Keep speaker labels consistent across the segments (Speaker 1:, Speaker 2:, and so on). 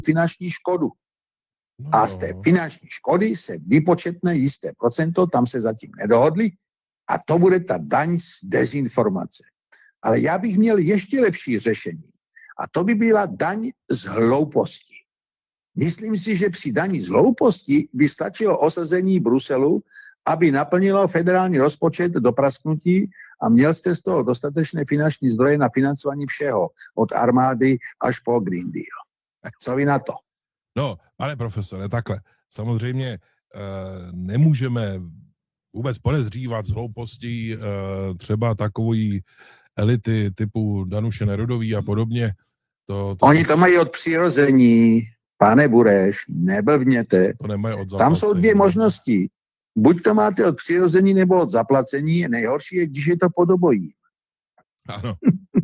Speaker 1: finanční škodu.
Speaker 2: No
Speaker 1: A z té finanční škody se vypočetne jisté procento, tam se zatím nedohodli, a to bude ta daň z dezinformace. Ale já bych měl ještě lepší řešení. A to by byla daň z hlouposti. Myslím si, že při daní z hlouposti by stačilo osazení Bruselu, aby naplnilo federální rozpočet do prasknutí a měl jste z toho dostatečné finanční zdroje na financování všeho, od armády až po Green Deal. Co vy na to?
Speaker 2: No, pane profesore, takhle. Samozřejmě nemůžeme vůbec podezřívat z hloupostí třeba takový elity typu Danuše Nerudový a podobně.
Speaker 1: Oni to mají od přirození, pane Bureš, neblbněte.
Speaker 2: To nemají od zaplacení.
Speaker 1: Tam jsou dvě možnosti. Buď to máte od přirození, nebo od zaplacení. Nejhorší je, když je to podobojí.
Speaker 2: Ano.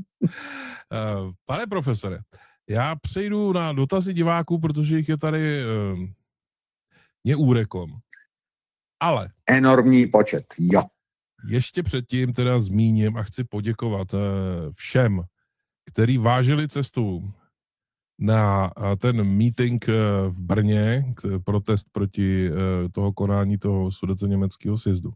Speaker 2: Pane profesore, já přejdu na dotazy diváků, protože jich je tady neúrekom. Ale
Speaker 1: enormní počet, jo.
Speaker 2: Ještě předtím teda zmíním a chci poděkovat všem, kteří vážili cestu na ten meeting v Brně, protest proti toho konání toho sudetoněmeckého sjezdu.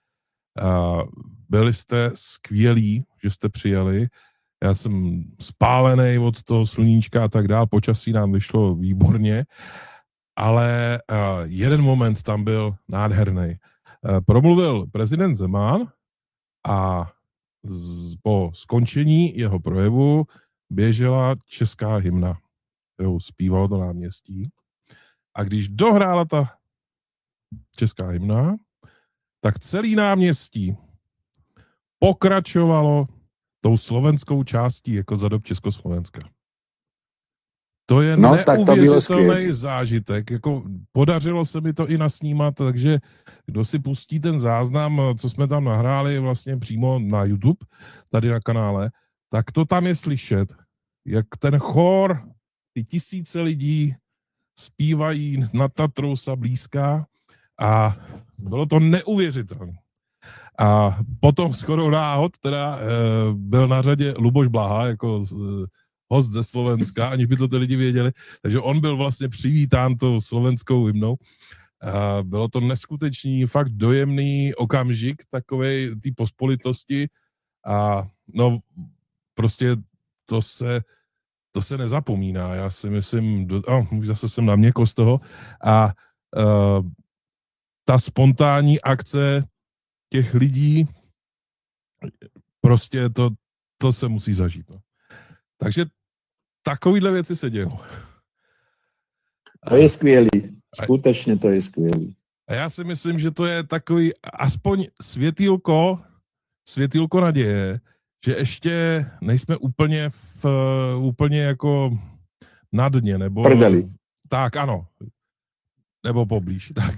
Speaker 2: Byli jste skvělí, že jste přijeli. Já jsem spálený od toho sluníčka a tak dál, počasí nám vyšlo výborně, ale jeden moment tam byl nádherný. Promluvil prezident Zeman a po skončení jeho projevu běžela česká hymna, kterou zpívalo to náměstí. A když dohrála ta česká hymna, tak celý náměstí pokračovalo tou slovenskou částí jako za dob Československa. To je neuvěřitelný zážitek. Jako podařilo se mi to i nasnímat, takže kdo si pustí ten záznam, co jsme tam nahráli vlastně přímo na YouTube, tady na kanále, tak to tam je slyšet, jak ten chór, ty tisíce lidí zpívají na Tatrus a blízká a bylo to neuvěřitelné. A potom shodou náhod teda byl na řadě Luboš Blaha jako host ze Slovenska, aniž by to ty lidi věděli. Takže on byl vlastně přivítán tou slovenskou hymnou. Bylo to neskutečný, fakt dojemný okamžik takovej té pospolitosti a no prostě to se nezapomíná. Já si myslím, zase jsem na měko z toho a ta spontánní akce těch lidí, prostě to se musí zažít. No. Takže takovýhle věci se dějou.
Speaker 1: To je skvělý. Skutečně to je skvělý.
Speaker 2: A já si myslím, že to je takový aspoň světýlko naděje, že ještě nejsme úplně jako na dně, nebo...
Speaker 1: Prdeli.
Speaker 2: Tak, ano. Nebo poblíž, tak.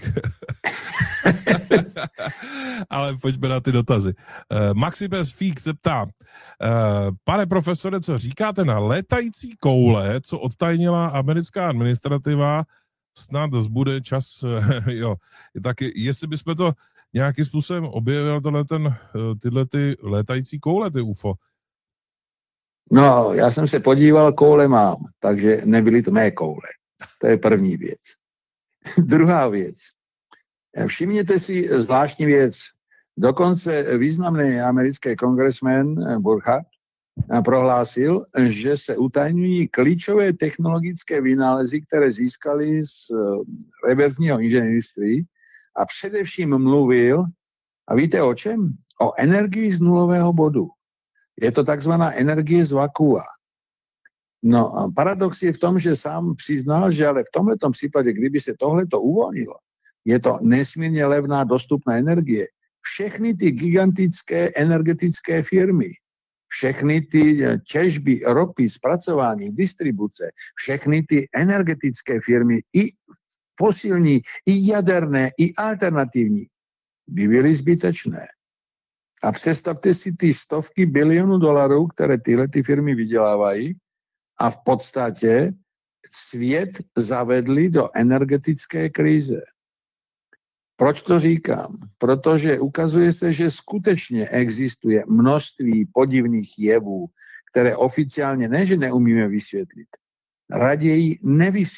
Speaker 2: Ale pojďme na ty dotazy. Maxibes Fík se ptá, pane profesore, co říkáte na létající koule, co odtajnila americká administrativa, snad zbude čas, jo, tak jestli bychom to nějakým způsobem objevil tyhle ty létající koule, ty UFO.
Speaker 1: No, já jsem se podíval, koule mám, takže nebyly to mé koule. To je první věc. Druhá věc. Všimněte si zvláštní věc. Dokonce významný americký kongresmen Burkhardt prohlásil, že se utajňují klíčové technologické vynálezy, které získali z reverzního inženýrství a především mluvil, a víte o čem? O energii z nulového bodu. Je to takzvaná energie z vakua. No a paradox je v tom, že sám přiznal, že ale v tomhletom případě, kdyby se tohleto uvolnilo, je to nesmírně levná dostupná energie. Všechny ty gigantické energetické firmy, všechny ty těžby ropy, zpracování, distribuce, všechny ty energetické firmy, i fosilní, i jaderné, i alternativní, by byly zbytečné. A představte si ty stovky bilionů dolarů, které tyhle ty firmy vydělávají, a v podstatě svět zavedli do energetické krize. Proč to říkám? Protože ukazuje se, že skutečně existuje množství podivných jevů, které oficiálně ne, že neumíme vysvětlit, raději nevysvětlit.